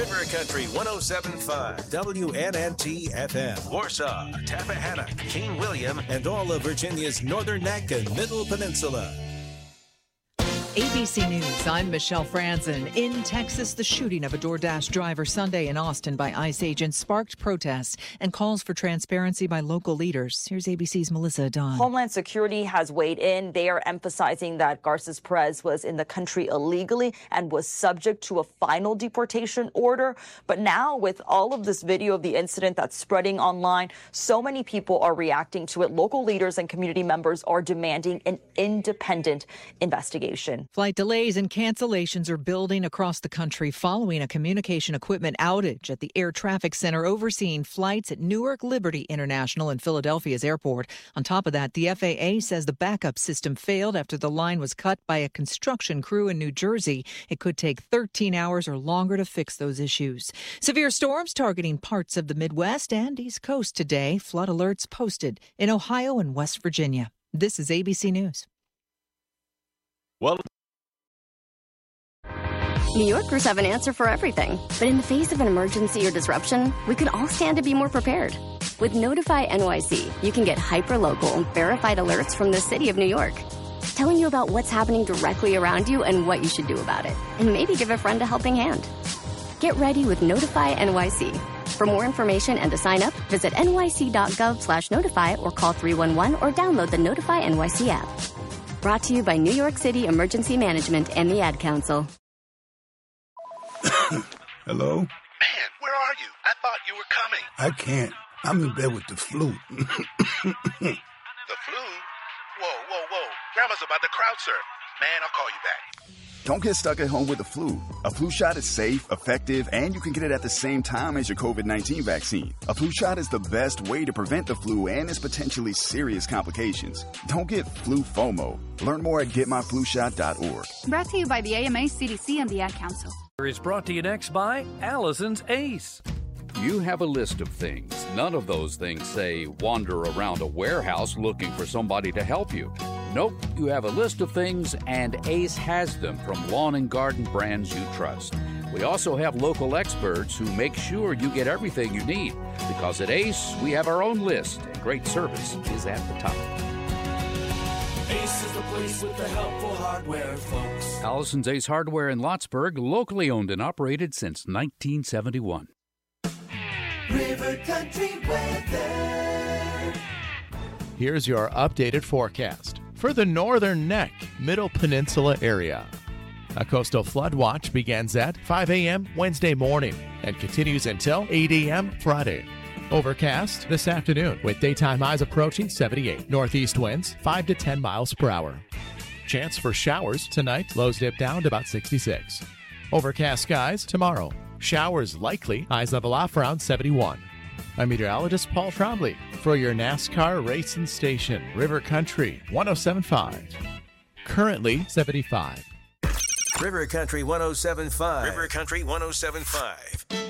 River Country 107.5, WNNT FM, Warsaw, Tappahannock, King William, and all of Virginia's Northern Neck and Middle Peninsula. ABC News, I'm Michelle Franzen. In Texas, the shooting of a DoorDash driver Sunday in Austin by ICE agents sparked protests and calls for transparency by local leaders. Here's ABC's Melissa Don. Homeland Security has weighed in. They are emphasizing that Garces Perez was in the country illegally and was subject to a final deportation order. But now, with all of this video of the incident that's spreading online, so many people are reacting to it. Local leaders and community members are demanding an independent investigation. Flight delays and cancellations are building across the country following a communication equipment outage at the Air Traffic Center overseeing flights at Newark Liberty International and Philadelphia's airport. On top of that, the FAA says the backup system failed after the line was cut by a construction crew in New Jersey. It could take 13 hours or longer to fix those issues. Severe storms targeting parts of the Midwest and East Coast today. Flood alerts posted in Ohio and West Virginia. This is ABC News. Well, New Yorkers have an answer for everything. But in the face of an emergency or disruption, we can all stand to be more prepared. With Notify NYC, you can get hyper-local, verified alerts from the city of New York, telling you about what's happening directly around you and what you should do about it. And maybe give a friend a helping hand. Get ready with Notify NYC. For more information and to sign up, visit nyc.gov/notify or call 311 or download the Notify NYC app. Brought to you by New York City Emergency Management and the Ad Council. Hello? Man, where are you? I thought you were coming. I can't. I'm in bed with the flu. The flu? Whoa. Grandma's about to crowd surf. Man, I'll call you back. Don't get stuck at home with the flu. A flu shot is safe, effective, and you can get it at the same time as your COVID-19 vaccine. A flu shot is the best way to prevent the flu and its potentially serious complications. Don't get flu FOMO. Learn more at getmyflushot.org. Brought to you by the AMA, CDC, and the Ad Council. Is brought to you next by Allison's Ace. You have a list of things. None of those things say wander around a warehouse looking for somebody to help you. Nope, you have a list of things, and Ace has them from lawn and garden brands you trust. We also have local experts who make sure you get everything you need, because at Ace, we have our own list, and great service is at the top. Ace is the place with the helpful hardware, folks. Allison's Ace Hardware in Lotsburg, locally owned and operated since 1971. River Country weather. Here's your updated forecast for the Northern Neck, Middle Peninsula area. A coastal flood watch begins at 5 a.m. Wednesday morning and continues until 8 a.m. Friday. Overcast this afternoon with daytime highs approaching 78. Northeast winds 5 to 10 miles per hour. Chance for showers tonight. Lows dip down to about 66. Overcast skies tomorrow. Showers likely. Highs level off around 71. I'm meteorologist Paul Trombley for your NASCAR racing station, River Country 107.5. Currently 75. River Country 107.5. River Country 107.5.